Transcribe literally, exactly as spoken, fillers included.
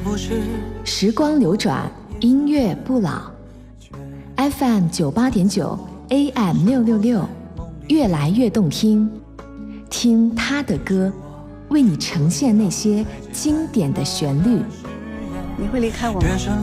时光流转，音乐不老。F M 九八点九 A M 六六六，越来越动听。听他的歌，为你呈现那些经典的旋律。 你会离开我吗？